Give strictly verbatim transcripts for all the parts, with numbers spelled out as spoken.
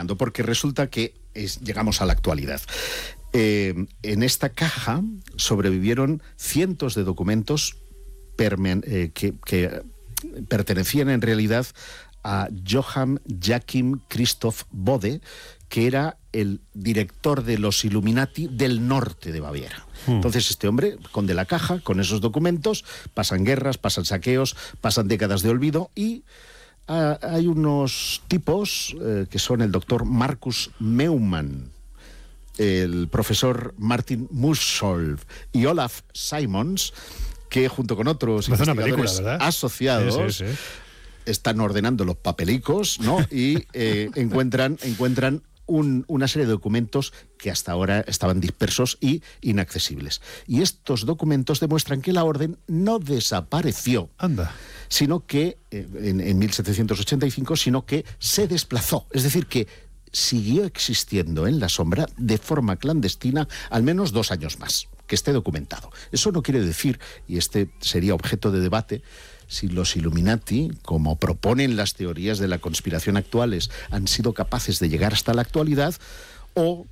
terminando, porque resulta que es, llegamos a la actualidad. Eh, en esta caja sobrevivieron cientos de documentos permen, eh, que, que pertenecían en realidad a Johann Joachim Christoph Bode, que era el director de los Illuminati del norte de Baviera. Hmm. Entonces este hombre, con de la caja, con esos documentos, pasan guerras, pasan saqueos, pasan décadas de olvido y uh, hay unos tipos uh, que son el doctor Markus Neumann, el profesor Martin Muscholf y Olaf Simons, que junto con otros pues investigadores película, asociados sí, sí, sí. están ordenando los papelicos, ¿no? Y eh, encuentran, encuentran un, una serie de documentos que hasta ahora estaban dispersos y inaccesibles. Y estos documentos demuestran que la orden no desapareció. Anda. Sino que, eh, en, en mil setecientos ochenta y cinco, sino que se desplazó. Es decir, que siguió existiendo en la sombra de forma clandestina al menos dos años más, que esté documentado. Eso no quiere decir, y este sería objeto de debate, si los Illuminati, como proponen las teorías de la conspiración actuales, han sido capaces de llegar hasta la actualidad o,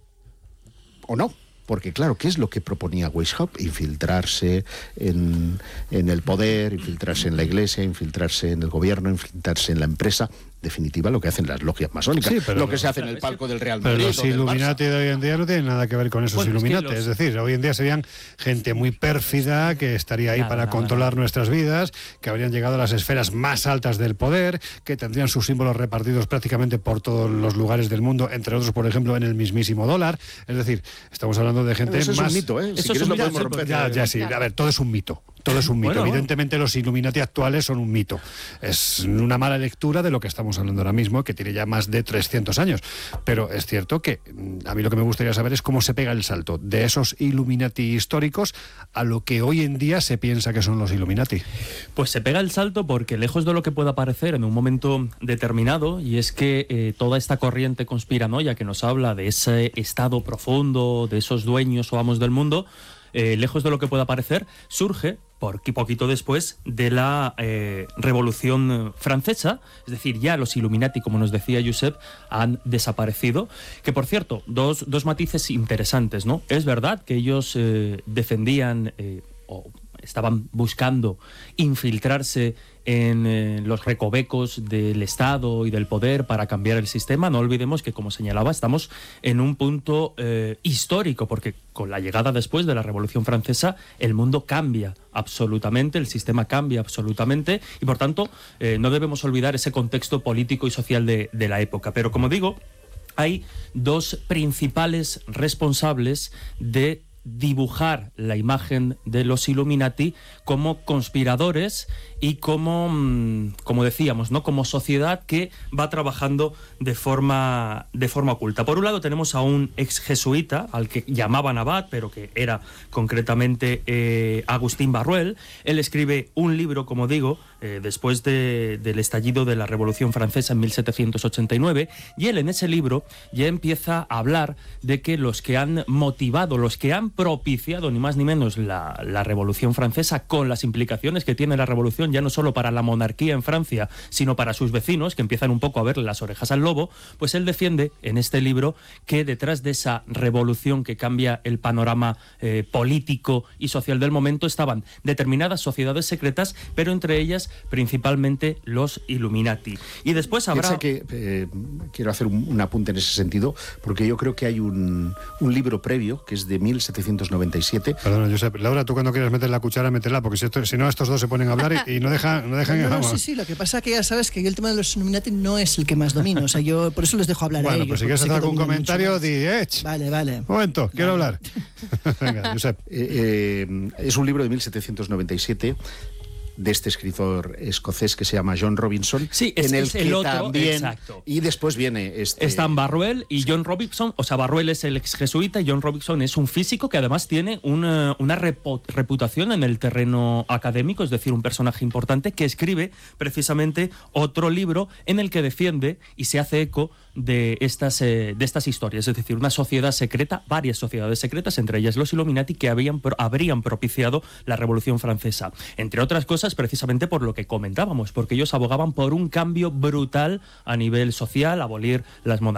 o no. Porque claro, ¿qué es lo que proponía Weishaupt? Infiltrarse en, en el poder, infiltrarse en la iglesia, infiltrarse en el gobierno, infiltrarse en la empresa. Definitiva, lo que hacen las logias masónicas, sí, lo que se hace en el palco del Real Madrid. Pero los Illuminati de hoy en día no tienen nada que ver con esos bueno, Illuminati. Es, que los... es decir, hoy en día serían gente muy pérfida que estaría ahí nada, para nada, controlar nada. nuestras vidas, que habrían llegado a las esferas más altas del poder, que tendrían sus símbolos repartidos prácticamente por todos los lugares del mundo, entre otros, por ejemplo, en el mismísimo dólar. Es decir, estamos hablando de gente eso más... Es un mito, ¿eh? Si eso quieres es lo un podemos mito, romper. Ya, ya, sí. A ver, todo es un mito. Todo es un mito. Bueno, Evidentemente los Illuminati actuales son un mito. Es una mala lectura de lo que estamos hablando ahora mismo, que tiene ya más de trescientos años. Pero es cierto que a mí lo que me gustaría saber es cómo se pega el salto de esos Illuminati históricos a lo que hoy en día se piensa que son los Illuminati. Pues se pega el salto porque lejos de lo que pueda parecer en un momento determinado, y es que eh, toda esta corriente conspiranoia que nos habla de ese estado profundo, de esos dueños o amos del mundo, eh, lejos de lo que pueda parecer, surge por poquito después de la eh, Revolución Francesa, es decir, ya los Illuminati, como nos decía Josep, han desaparecido. Que, por cierto, dos, dos matices interesantes, ¿no? Es verdad que ellos eh, defendían eh, o estaban buscando infiltrarse en eh, los recovecos del Estado y del poder para cambiar el sistema. No olvidemos que, como señalaba, estamos en un punto eh, histórico, porque con la llegada después de la Revolución Francesa el mundo cambia absolutamente, el sistema cambia absolutamente y, por tanto, eh, no debemos olvidar ese contexto político y social de, de la época. Pero, como digo, hay dos principales responsables de dibujar la imagen de los Illuminati como conspiradores y como, como decíamos, ¿no? Como sociedad que va trabajando de forma, de forma oculta. Por un lado tenemos a un ex jesuita, al que llamaban abad, pero que era concretamente eh, Agustín Barruel. Él escribe un libro, como digo, eh, después de, del estallido de la Revolución Francesa en mil setecientos ochenta y nueve, y él en ese libro ya empieza a hablar de que los que han motivado, los que han propiciado ni más ni menos la, la Revolución Francesa, con las implicaciones que tiene la revolución ya no solo para la monarquía en Francia, sino para sus vecinos, que empiezan un poco a verle las orejas al lobo, pues él defiende en este libro que detrás de esa revolución que cambia el panorama eh, político y social del momento estaban determinadas sociedades secretas, pero entre ellas principalmente los Illuminati. Y después habrá... Piensa que eh, quiero hacer un, un apunte en ese sentido, porque yo creo que hay un, un libro previo, que es de mil setecientos noventa y siete. Perdona, Josep, Laura, tú cuando quieras meter la cuchara, métela, porque si, esto, si no estos dos se ponen a hablar y, y no dejan, no dejan no, que no, sí, sí, lo que pasa es que ya sabes que yo el tema de los Illuminati no es el que más domino, o sea, yo por eso les dejo hablar bueno, a ellos. Bueno, pues si quieres hacer algún comentario, di, eh, Vale, vale. Un momento, vale. Quiero hablar. Venga, Josep. Eh, eh, es un libro de mil setecientos noventa y siete de este escritor escocés que se llama John Robinson, sí, es, en el es que el otro, también exacto. Y después viene este... Están Barruel y sí. John Robinson, o sea, Barruel es el ex jesuita y John Robinson es un físico que además tiene una, una repo, reputación en el terreno académico, es decir, un personaje importante que escribe precisamente otro libro en el que defiende y se hace eco de estas, eh, de estas historias, es decir, una sociedad secreta, varias sociedades secretas, entre ellas los Illuminati, que habían, habrían propiciado la Revolución Francesa, entre otras cosas precisamente por lo que comentábamos, porque ellos abogaban por un cambio brutal a nivel social, abolir las monarquías